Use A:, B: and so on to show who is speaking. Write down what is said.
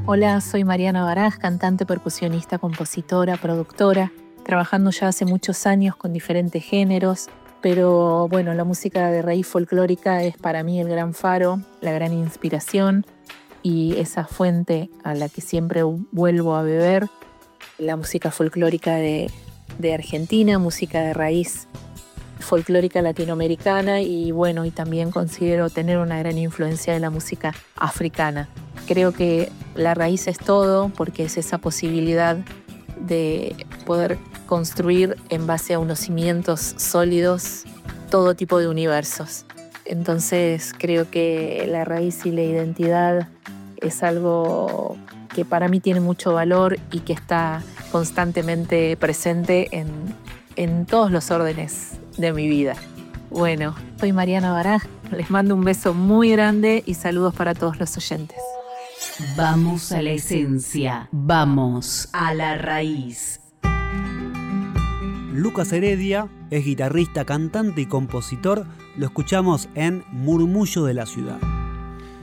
A: Hola, soy Mariana Baraj, cantante, percusionista, compositora, productora, trabajando ya hace muchos años con diferentes géneros, pero bueno, la música de raíz folclórica es para mí el gran faro, la gran inspiración y esa fuente a la que siempre vuelvo a beber, la música folclórica de Argentina, música de raíz folclórica latinoamericana y bueno, y también considero tener una gran influencia de la música africana. Creo que la raíz es todo porque es esa posibilidad de poder construir en base a unos cimientos sólidos todo tipo de universos. Entonces creo que la raíz y la identidad es algo que para mí tiene mucho valor y que está constantemente presente en todos los órdenes de mi vida. Bueno, soy Mariana Baraj, les mando un beso muy grande y saludos para todos los oyentes.
B: Vamos a la esencia, vamos a la raíz.
C: Lucas Heredia es guitarrista, cantante y compositor. Lo escuchamos en Murmullo de la Ciudad.